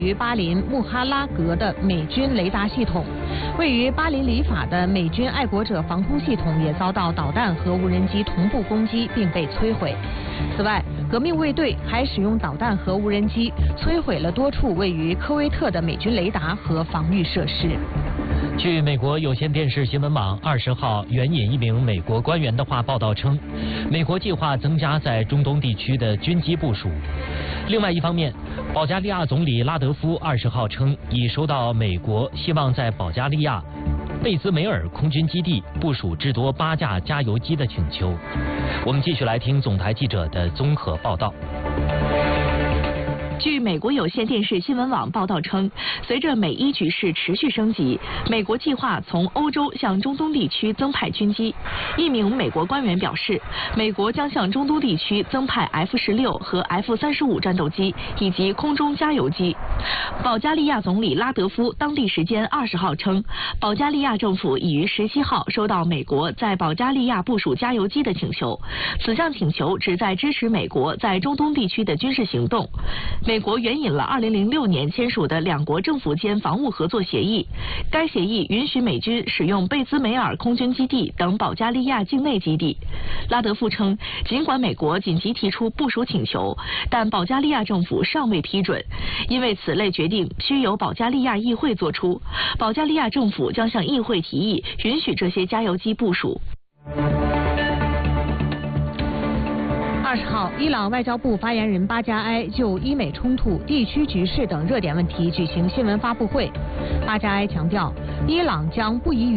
于巴林穆哈拉格的美军雷达系统，位于巴林里法的美军爱国者防空系统也遭到导弹和无人机同步攻击并被摧毁。此外，革命卫队还使用导弹和无人机摧毁了多处位于科威特的美军雷达和防御设施。 据美国有线电视新闻网20号援引一名美国官员的话报道称，美国计划增加在中东地区的军机部署。另外一方面，保加利亚总理拉德夫20号称，已收到美国希望在保加利亚贝兹梅尔空军基地部署至多8架加油机的请求。我们继续来听总台记者的综合报道。 据美国有线电视新闻网报道称，随着美伊局势持续升级，美国计划从欧洲向中东地区增派军机。一名美国官员表示，美国将向中东地区增派 F-16和 F-35战斗机以及空中加油机。保加利亚总理拉德夫当地时间20号称，保加利亚政府已于17号收到美国在保加利亚部署加油机的请求，此项请求旨在支持美国在中东地区的军事行动。美国援引了2006年签署的两国政府间防务合作协议，该协议允许美军使用贝兹梅尔空军基地等保加利亚境内基地。拉德夫称，尽管美国紧急提出部署请求，但保加利亚政府尚未批准，因为此类决定需由保加利亚议会作出。保加利亚政府将向议会提议允许这些加油机部署。 20号，伊朗外交部发言人巴加埃就伊美冲突、地区局势等热点问题举行新闻发布会。巴加埃强调，伊朗将不遗余